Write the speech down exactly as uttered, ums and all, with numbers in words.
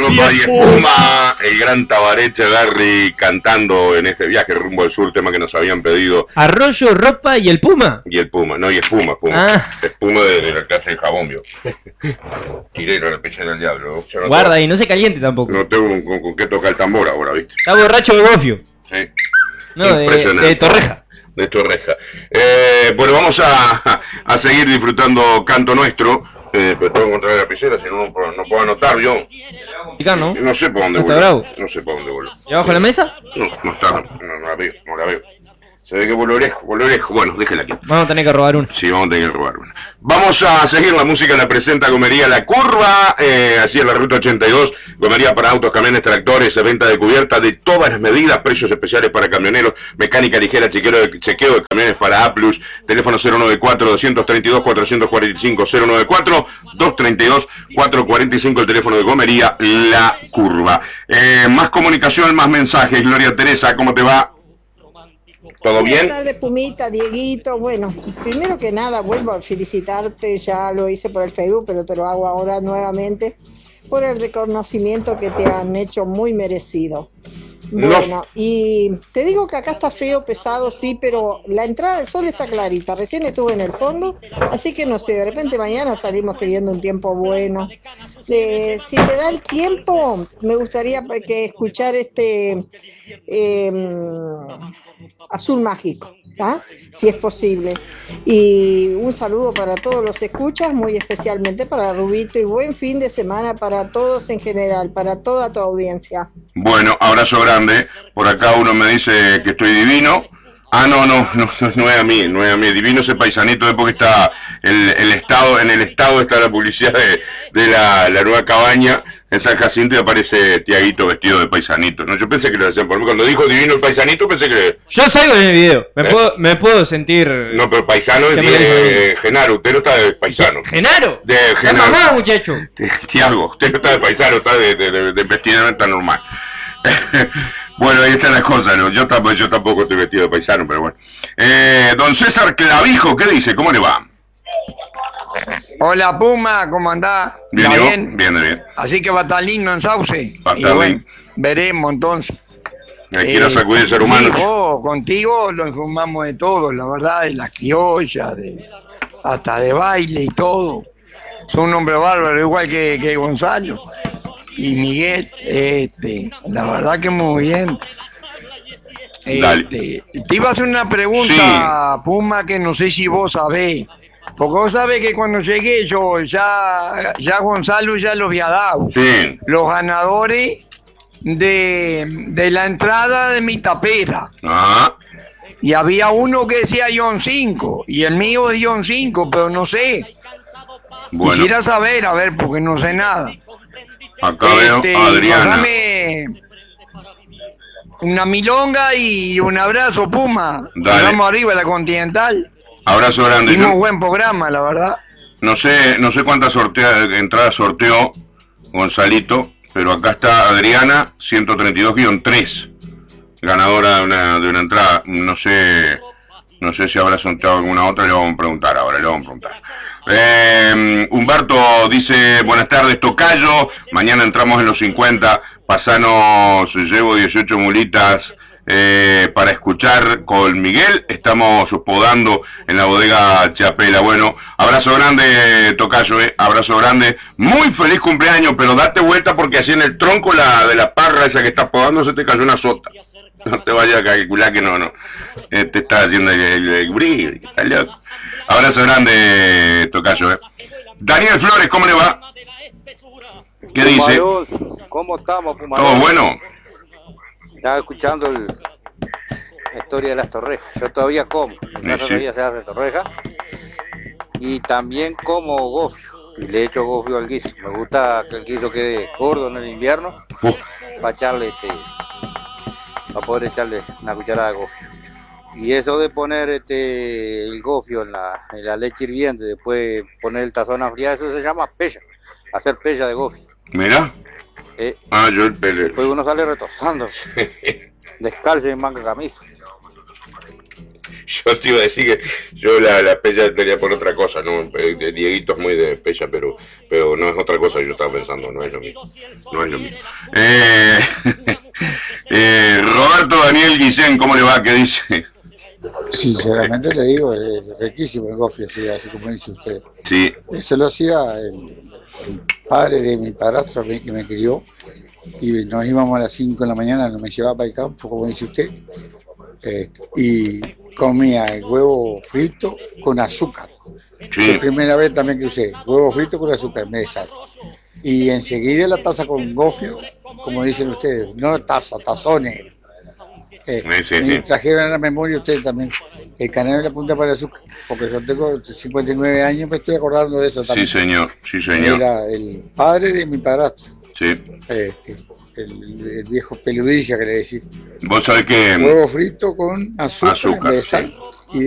ropa y espuma, el gran Tabaré Echeverri cantando en este viaje rumbo al sur, tema que nos habían pedido. Arroyo, ropa y el Puma. Y el Puma, no, y espuma, espuma. Ah. Espuma de, de la clase de jabón, vio. Tirero a la piscina del diablo. No Guarda y no se caliente tampoco. No tengo con, con, con qué tocar el tambor ahora, ¿viste? Está borracho de gofio. Sí. No, de, de Torreja. De Torreja. Eh, bueno, vamos a, a seguir disfrutando Canto Nuestro. Eh, pero tengo que encontrar la lapicera, si no, no, no puedo anotar yo. ¿no? No sé por dónde ¿No está voló. bravo? No sé por dónde voló. ¿Y abajo de la mesa? No, no está, no, no la veo, no la veo. Se ve que voló lejos, voló lejos. Bueno, déjela aquí. Vamos a tener que robar una. Sí, vamos a tener que robar una. Vamos a seguir la música, la presenta Gomería La Curva, eh, así en la ruta ochenta y dos, Gomería para autos, camiones, tractores, venta de cubierta de todas las medidas, precios especiales para camioneros, mecánica ligera, chequeo de, chequeo de camiones para A plus, teléfono cero noventa y cuatro, dos tres dos, cuatro cuatro cinco, cero noventa y cuatro, dos tres dos, cuatro cuatro cinco, el teléfono de Gomería La Curva. Eh, más comunicación, más mensajes. Gloria Teresa, ¿cómo te va? ¿Todo bien? Buenas tardes, Pumita, Dieguito. Bueno, primero que nada, vuelvo a felicitarte, ya lo hice por el Facebook, pero te lo hago ahora nuevamente, por el reconocimiento que te han hecho muy merecido. Bueno, no. Y te digo que acá está frío, pesado, sí, pero la entrada del sol está clarita. Recién estuve en el fondo, así que no sé, de repente mañana salimos teniendo un tiempo bueno. Eh, si te da el tiempo, me gustaría que escuchar este eh, Azul Mágico, ¿tá? Si es posible. Y un saludo para todos los escuchas, muy especialmente para Rubito, y buen fin de semana para todos en general, para toda tu audiencia. Bueno, abrazo grande. Por acá uno me dice que estoy divino. Ah, no, no, no, no es a mí, no es a mí. Divino ese paisanito de porque está el, el estado, en el estado está la publicidad de, de la, la nueva cabaña en San Jacinto y aparece Tiaguito vestido de paisanito. No, yo pensé que lo hacían por mí. Cuando dijo divino el paisanito pensé que... Yo salgo en el video, me, ¿Eh? puedo, me puedo sentir... No, pero paisano es de Genaro, usted no está de paisano. ¿Genaro? De Genaro. La mamá, muchacho. Tiago, usted no está de paisano, está de, de, de, de vestimenta normal. Bueno, ahí están las cosas, ¿no? Yo, tampoco, yo tampoco estoy vestido de paisano, pero bueno. Eh, don César Clavijo, ¿qué dice? ¿Cómo le va? Hola, Puma, ¿cómo andás? Bien, bien? Bien, bien. Así que va a estar lindo en Sauce. Va a y estar bueno, lindo. veremos entonces. Hay que ir a sacudir el ser humano. Sí, vos, contigo lo informamos de todo, la verdad, de las criollas, de, hasta de baile y todo. Son un hombre bárbaro, igual que, que Gonzalo y Miguel, este, la verdad que muy bien. Este, te iba a hacer una pregunta, sí. Puma, que no sé si vos sabés, porque vos sabés que cuando llegué yo, ya, ya Gonzalo ya los había dado, sí. Los ganadores de, de la entrada de mi tapera. Ah. Y había uno que decía John cinco, y el mío es John cinco, pero no sé. Bueno. Quisiera saber, a ver, porque no sé nada. Acá este, veo a Adriana. Pásame una milonga y un abrazo, Puma. Vamos arriba, la Continental. Abrazo grande. Hicimos un buen programa, la verdad. No sé, no sé cuántas sortea, entradas sorteó Gonzalito, pero acá está Adriana, ciento treinta y dos guion tres, ganadora de una, de una entrada. No sé, no sé si habrá sorteado alguna otra, le vamos a preguntar ahora, le vamos a preguntar. Eh, Humberto dice, buenas tardes, tocayo, mañana entramos en los cincuenta, pasanos, llevo dieciocho mulitas eh, para escuchar con Miguel, estamos podando en la bodega Chapela. Bueno, abrazo grande, tocayo, eh, abrazo grande, muy feliz cumpleaños, pero date vuelta porque así en el tronco la, de la parra esa que estás podando se te cayó una sota. No te vayas a calcular que no, no, eh, te está haciendo el, el, el brillo, está loco. Abrazo grande, tocayo, eh. Daniel Flores, ¿cómo le va? ¿Qué dice? Pumaros, ¿cómo estamos, Pumaros? ¿Todo bueno? Estaba escuchando el, la historia de las torrejas. Yo todavía como. En casa sí. todavía se hace torreja. Y también como gofio. Y le echo gofio al guiso. Me gusta que el guiso quede gordo en el invierno. Uh. Para echarle este, para poder echarle una cucharada de gofio. Y eso de poner este el gofio en la, en la leche hirviente, después poner el tazón a friar, eso se llama pella, hacer pella de gofio. Mira. Eh, ah, yo el pele. Después uno sale retosando, descalzo y en manga camisa. yo te iba a decir que yo la, la pella tenía por otra cosa, ¿no? Eh, Dieguito es muy de pella, pero, pero no es otra cosa que yo estaba pensando, no es lo mismo. No es lo mismo. Eh, eh, Roberto Daniel Guillén, ¿cómo le va? ¿Qué dice? Sinceramente le digo, es riquísimo el gofio, así, así como dice usted. Sí. Eso lo hacía el, el padre de mi padrastro que me crió, y nos íbamos a las cinco de la mañana, nos me llevaba para el campo, como dice usted, eh, y comía el huevo frito con azúcar. Sí. La primera vez también que usé huevo frito con azúcar, me sale. Y enseguida la taza con gofio, como dicen ustedes, no taza, tazones. Eh, Sí, sí, me sí. trajeron a la memoria ustedes también el canal de la punta para el azúcar, porque yo tengo cincuenta y nueve años, me estoy acordando de eso también. Sí, señor, sí, señor. Era el padre de mi padrastro, Sí. este, el, el viejo peludilla que le decía. Vos sabés que... Huevo frito con azúcar, Azúcar, en vez de sí. sal.